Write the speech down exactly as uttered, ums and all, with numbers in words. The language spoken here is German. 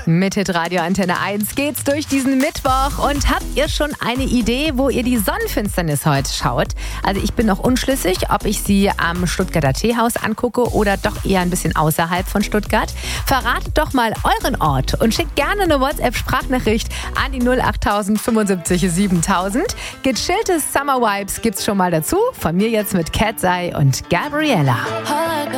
Mit Hitradio Antenne eins geht's durch diesen Mittwoch. Und habt ihr schon eine Idee, wo ihr die Sonnenfinsternis heute schaut? Also ich bin noch unschlüssig, ob ich sie am Stuttgarter Teehaus angucke oder doch eher ein bisschen außerhalb von Stuttgart. Verratet doch mal euren Ort und schickt gerne eine WhatsApp-Sprachnachricht an die null acht tausend fünfundsiebzig siebentausend. Gechillte Summer Vibes gibt's schon mal dazu. Von mir jetzt mit Cat's Eye und Gabriella.